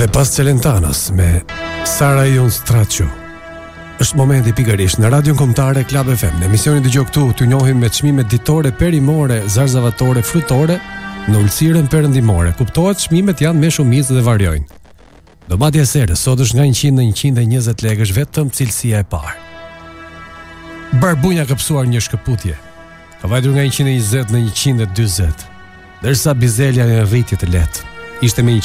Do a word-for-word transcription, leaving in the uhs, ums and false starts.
Dhe pas Celentanas me Sara Jon Straccio. Është momenti pikërisht në Radion Kombëtare Klab F M. Në emisionin dëgjoj këtu, t'ju njohim me çmimet ditore, perimore, zarzavatore, frutore në ulësirën perëndimore. Kuptohet, çmimet janë me shumicë dhe variojnë. Domati e serës sot është nga njëqind në njëqind e njëzet lekë, është vetëm cilësia e parë. Barbunja ka pësuar një shkëputje. Ka vajtur nga njëqind e njëzet në njëqind e dyzet. Dërsa bizelja në rritje të lehtë. Ishte me